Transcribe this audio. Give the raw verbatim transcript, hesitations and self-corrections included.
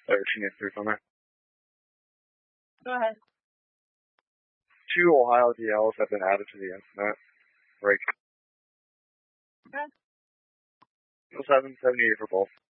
thirteen inches on there. Go ahead. Two Ohio D Ls have been added to the incident. Break. Okay. seven seventy-eight for both.